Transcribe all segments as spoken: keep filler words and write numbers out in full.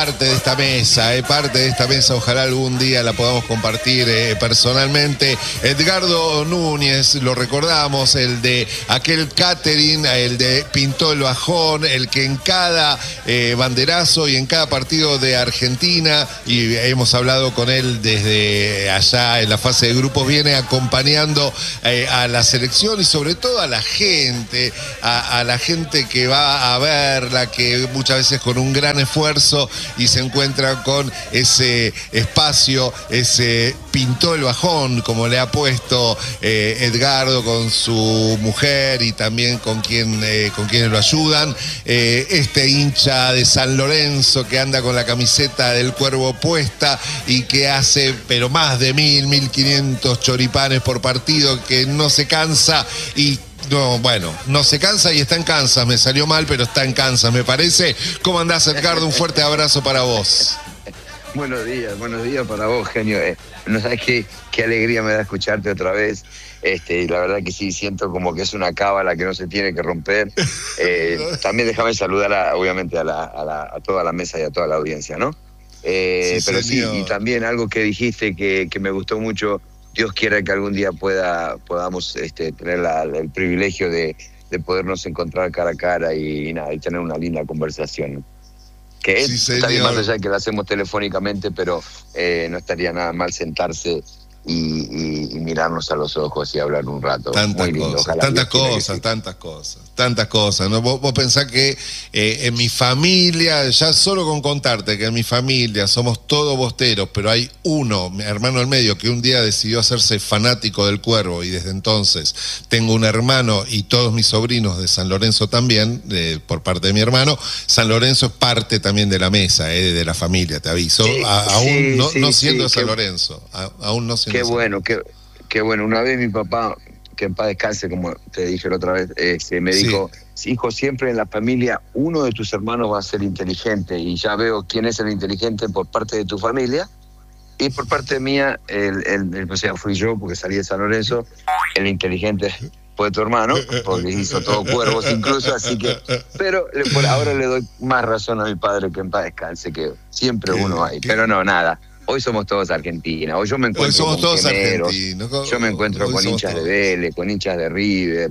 parte de esta mesa, eh, parte de esta mesa, ojalá algún día la podamos compartir eh, personalmente. Edgardo Núñez, lo recordamos, el de aquel catering, el de pintó el bajón, el que en cada eh, banderazo y en cada partido de Argentina, y hemos hablado con él desde allá en la fase de grupos, viene acompañando eh, a la selección y sobre todo a la gente, a, a la gente que va a verla, que muchas veces con un gran esfuerzo y se encuentra con ese espacio, ese pintó el bajón, como le ha puesto eh, Edgardo con su mujer y también con, quien, eh, con quienes lo ayudan. Eh, este hincha de San Lorenzo que anda con la camiseta del Cuervo puesta y que hace pero más de mil, mil quinientos choripanes por partido, que no se cansa y no, bueno, no se cansa y está en Kansas, me salió mal, pero está en Kansas, me parece. ¿Cómo andás, Edgardo? Un fuerte abrazo para vos. Buenos días, buenos días para vos, genio. Eh, no sabes qué, qué alegría me da escucharte otra vez. Este, y la verdad que sí, siento como que es una cábala que no se tiene que romper. Eh, también déjame saludar, a, obviamente, a, la, a, la, a toda la mesa y a toda la audiencia, ¿no? Eh, sí, pero señor. Sí, y también algo que dijiste que, que me gustó mucho. Dios quiera que algún día pueda podamos este, tener la, el privilegio de, de podernos encontrar cara a cara y, y nada, y tener una linda conversación. Que es, sí, está bien, más allá de que la hacemos telefónicamente, pero eh, no estaría nada mal sentarse y, y, y mirarnos a los ojos y hablar un rato. Tantas Muy lindo, cosas, tantas cosas, sí. tantas cosas, tantas cosas. ¿No? Vos, vos pensás que eh, en mi familia, ya solo con contarte que en mi familia somos todos bosteros, pero hay uno, mi hermano del medio, que un día decidió hacerse fanático del Cuervo y desde entonces tengo un hermano y todos mis sobrinos de San Lorenzo también, de, por parte de mi hermano. San Lorenzo es parte también de la mesa, eh, de la familia, te aviso, sí, a, aún sí, no, sí, no siendo de sí, San que... Lorenzo, a, aún no siendo Qué bueno, qué, qué bueno. Una vez mi papá, que en paz descanse, como te dije la otra vez, este, me sí. dijo, hijo, siempre en la familia uno de tus hermanos va a ser inteligente, y ya veo quién es el inteligente por parte de tu familia, y por parte mía, el, el, el, o sea, fui yo, porque salí de San Lorenzo, el inteligente fue tu hermano, porque hizo todo Cuervos incluso, así que, pero por ahora le doy más razón a mi padre, que en paz descanse, que siempre qué, uno hay, qué... pero no, nada. Hoy somos todos Argentina, hoy yo me encuentro hoy somos con todos gemeros, argentinos. Yo me encuentro hoy con hinchas todos. de Vélez, con hinchas de River.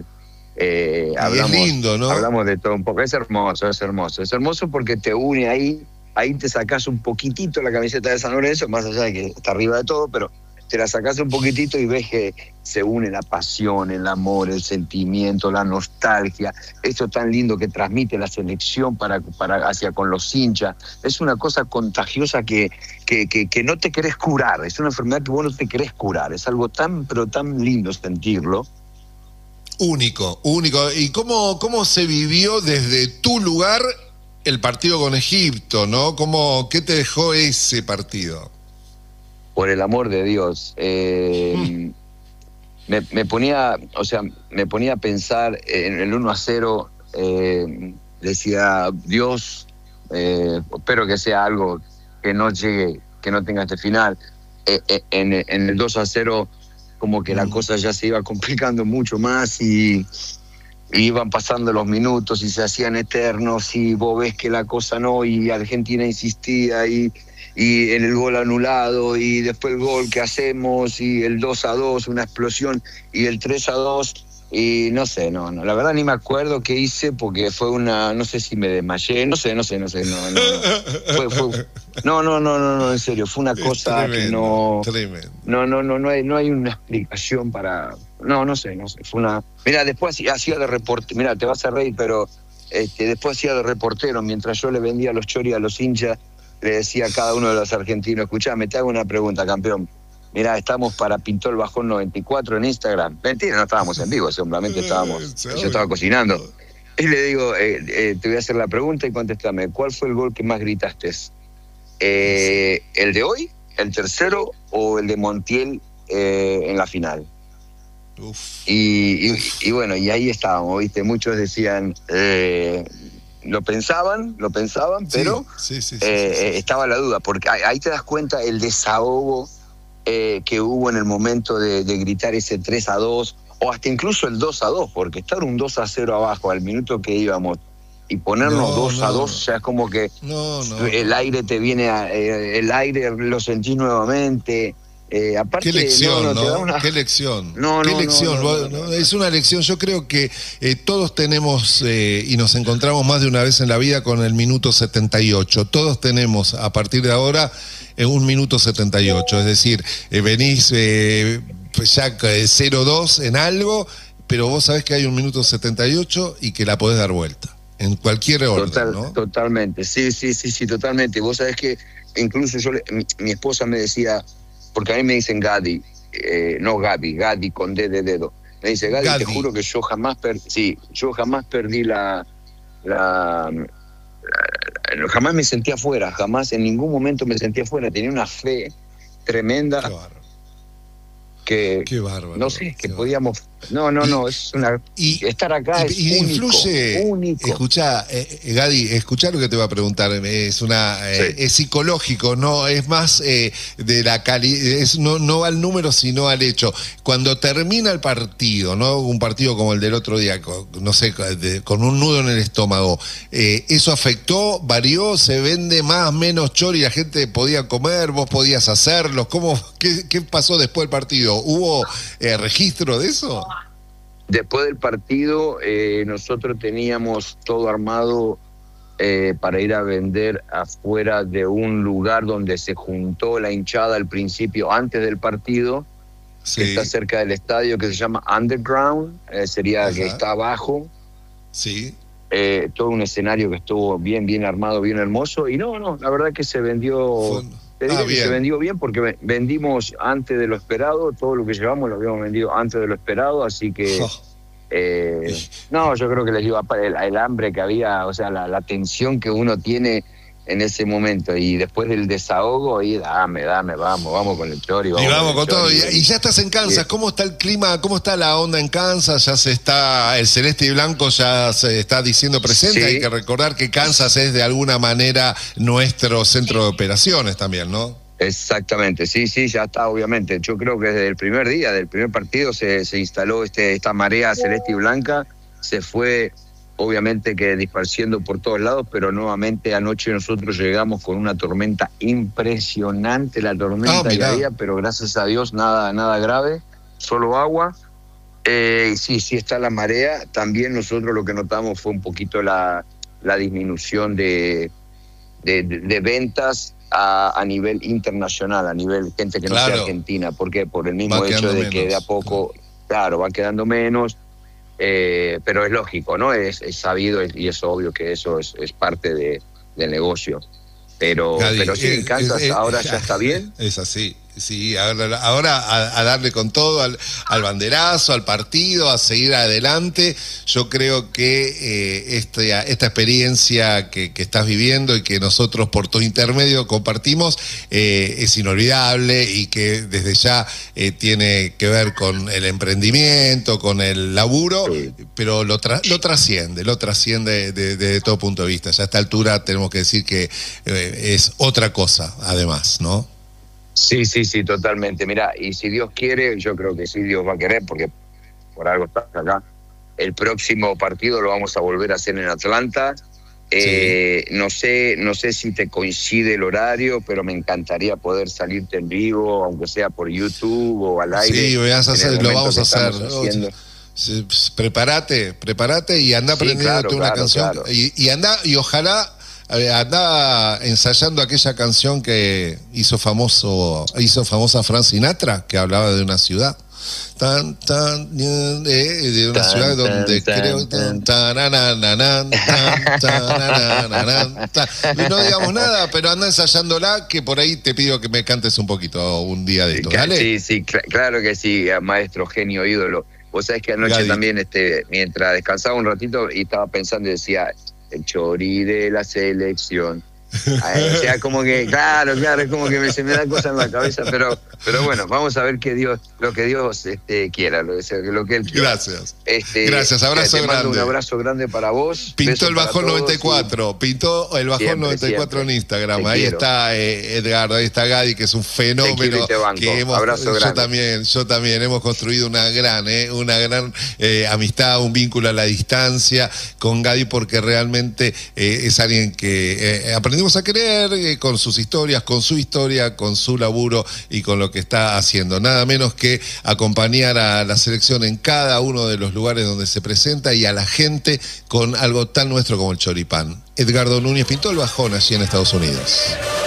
Eh, hablamos, es lindo, ¿no? Hablamos de todo un poco. Es hermoso, es hermoso. Es hermoso porque te une ahí, ahí te sacás un poquitito la camiseta de San Lorenzo, más allá de que está arriba de todo, pero te la sacás un poquitito y ves que se une la pasión, el amor, el sentimiento, la nostalgia, esto tan lindo que transmite la selección para, para hacia con los hinchas. Es una cosa contagiosa que, que, que, que no te querés curar, es una enfermedad que vos no te querés curar, es algo tan, pero tan lindo sentirlo. Único, único. ¿Y cómo, cómo se vivió desde tu lugar el partido con Egipto, no? ¿Cómo, qué te dejó ese partido? Por el amor de Dios, eh, mm. me, me ponía, o sea, me ponía a pensar en el uno a cero, eh, decía, Dios, eh, espero que sea algo que no llegue, que no tenga este final. Eh, eh, en, en el dos a cero, como que mm. la cosa ya se iba complicando mucho más y, y iban pasando los minutos y se hacían eternos y vos ves que la cosa no, y Argentina insistía y... y en el gol anulado, y después el gol que hacemos, y el dos a dos, una explosión, y el tres a dos, y no sé, no, no, la verdad ni me acuerdo qué hice, porque fue una, no sé si me desmayé, no sé, no sé, no sé, no, no, no, fue, fue, no, no, no, no, no, en serio, fue una cosa tremendo, que no, tremendo. no, no, no, no hay, no hay una explicación para, no, no sé, no sé, fue una, mira, después hacía de reportero, mira, te vas a reír, pero este, después hacía de reportero, mientras yo le vendía los choris a los hinchas, le decía a cada uno de los argentinos, escuchame, te hago una pregunta, campeón. Mirá, estamos para Pintó el Bajón noventa y cuatro en Instagram. Mentira, no estábamos en vivo, simplemente estábamos, yo estaba cocinando. Y le digo, eh, eh, te voy a hacer la pregunta y contéstame, ¿cuál fue el gol que más gritaste? Eh, ¿El de hoy, el tercero, o el de Montiel eh, en la final? Uf. Y, y, y bueno, y ahí estábamos, ¿viste? Muchos decían... Eh, Lo pensaban, lo pensaban, pero sí, sí, sí, sí, eh, sí, sí, sí. estaba la duda, porque ahí te das cuenta el desahogo eh, que hubo en el momento de, de gritar ese tres a dos, o hasta incluso el dos a dos, porque estar un dos a cero abajo al minuto que íbamos, y ponernos No, dos no. a dos, ya es como que No, no. el aire te viene, a, eh, el aire lo sentís nuevamente. Eh, aparte, Qué lección, no, ¿no? no, te da una... Qué lección. No, Qué no, no, lección. no, Vos- no, no, ¿no? no. Es una lección. Yo creo que eh, todos tenemos eh, y nos encontramos más de una vez en la vida con el minuto setenta y ocho. Todos tenemos a partir de ahora eh, un minuto setenta y ocho. Es decir, eh, venís eh, pues ya eh, cero dos en algo, pero vos sabés que hay un minuto setenta y ocho y que la podés dar vuelta. En cualquier orden, Total, ¿no? Totalmente, sí, sí, sí, sí, totalmente. Vos sabés que incluso yo, le- mi, mi esposa me decía, porque a mí me dicen Gadi, eh, no Gaby, Gadi con D de dedo. Me dice, Gadi, Gadi. te juro que yo jamás perdí, sí, yo jamás perdí la, la, la- la- jamás me sentía afuera, jamás en ningún momento me sentía afuera. Tenía una fe tremenda Qué bárbaro. que, Qué bárbaro. no sé, que qué podíamos, no, no, Y- no, es una, y- estar acá y, es y único, influye, único. escuchá, eh, eh, Gadi, escuchá lo que te voy a preguntar, es una, eh, Sí. es psicológico, no, es más eh, de la calidad, no, no va al número sino al hecho. Cuando termina el partido, no un partido como el del otro día, con, no sé, de- con un nudo en el estómago, eh, ¿eso afectó, varió, se vende más, menos chori, la gente podía comer, vos podías hacerlos? ¿Cómo, qué, qué pasó después del partido? ¿Hubo eh, registro de eso? Después del partido, eh, nosotros teníamos todo armado eh, para ir a vender afuera de un lugar donde se juntó la hinchada al principio, antes del partido, Sí. que está cerca del estadio, que se llama Underground, eh, sería Ajá. que está abajo. Sí. Eh, todo un escenario que estuvo bien, bien armado, bien hermoso. Y no, no, la verdad que se vendió... Fue- Te diría Ah, que se bien. vendió bien porque ve- vendimos antes de lo esperado, todo lo que llevamos lo habíamos vendido antes de lo esperado, así que Oh, eh, no, yo creo que les iba a el, el hambre que había, o sea, la, la tensión que uno tiene en ese momento y después del desahogo y dame, dame, vamos, vamos con el chori, vamos, y vamos el con todo. chori. Y, y ya estás en Kansas. Bien. ¿Cómo está el clima? ¿Cómo está la onda en Kansas? Ya se está, el celeste y blanco ya se está diciendo presente. Sí. Hay que recordar que Kansas es de alguna manera nuestro centro de operaciones también, ¿no? Exactamente, sí, sí, ya está, obviamente. Yo creo que desde el primer día, del primer partido, se, se instaló este, esta marea celeste y blanca, se fue, obviamente, que disparciendo por todos lados, pero nuevamente anoche nosotros llegamos con una tormenta impresionante, la tormenta Ah, que mirá. había, pero gracias a Dios nada, nada grave, solo agua. Eh, y sí, sí está la marea. También nosotros lo que notamos fue un poquito la, la disminución de, de, de- de ventas a, a nivel internacional, a nivel gente que no Claro. sea argentina. ¿Por qué? Por el mismo Va hecho quedando de que de a menos, poco, claro, va quedando menos, eh, pero es lógico, ¿no? Es, es sabido y es obvio que eso es, es parte de, del negocio. Pero, Gadi, pero sí, en eh, Kansas eh, ahora eh, ya está bien. Es así. Sí, ahora, ahora a, a darle con todo al, al banderazo, al partido, a seguir adelante. Yo creo que eh, esta, esta experiencia que, que estás viviendo y que nosotros por tu intermedio compartimos eh, es inolvidable y que desde ya eh, tiene que ver con el emprendimiento, con el laburo, Sí. pero lo, tra- lo trasciende, lo trasciende desde de, de todo punto de vista. Ya a esta altura tenemos que decir que eh, es otra cosa, además, ¿no? Sí, sí, sí, totalmente. Mira, y si Dios quiere, yo creo que sí Dios va a querer, porque por algo estás acá. El próximo partido lo vamos a volver a hacer en Atlanta. Eh, no sé, no sé si te coincide el horario, pero me encantaría poder salirte en vivo, aunque sea por YouTube o al aire. Sí, vas a en el hacer, lo momento vamos que a hacer. estamos haciendo. Sí, pues, Prepárate, prepárate y anda Sí, aprendiéndote claro, una claro, canción. claro. Y, y anda, y ojalá eh, anda ensayando aquella canción que hizo famoso, hizo famosa Frank Sinatra, que hablaba de una ciudad. Tan, tan, eh, de una Tan, ciudad tan, donde tan, creo tan. tan, tananananan, tan, tananananan, tan. Y no digamos nada, pero anda ensayándola, que por ahí te pido que me cantes un poquito un día de esto, ¿vale? Sí, sí, cl- claro que sí, maestro, genio, ídolo. Vos sabés que anoche Gadi. también, este, mientras descansaba un ratito y estaba pensando y decía, el chori de la selección, O sea, como que, claro, claro, es como que me, se me da cosas en la cabeza, pero, pero bueno, vamos a ver que Dios, lo que Dios este, quiera, lo, lo que Él quiera. Gracias. Este, Gracias, abrazo te mando grande. Un abrazo grande para vos. Pintó el bajón noventa y cuatro, y... pintó el bajón siempre, noventa y cuatro siempre. En Instagram. Te ahí quiero. Está eh, Edgardo, ahí está Gadi, que es un fenómeno. Te te banco. Que hemos, abrazo yo grande. también, yo también hemos construido una gran, eh, una gran eh, amistad, un vínculo a la distancia con Gadi, porque realmente eh, es alguien que eh, aprendimos a querer eh, con sus historias, con su historia, con su laburo y con lo que está haciendo. Nada menos que acompañar a la selección en cada uno de los lugares donde se presenta y a la gente con algo tan nuestro como el choripán. Edgardo Núñez pintó el bajón allí en Estados Unidos.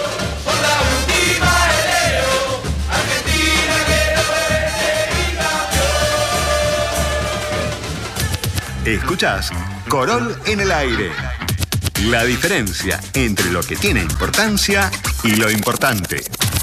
Escuchás Corol en el aire. La diferencia entre lo que tiene importancia y lo importante.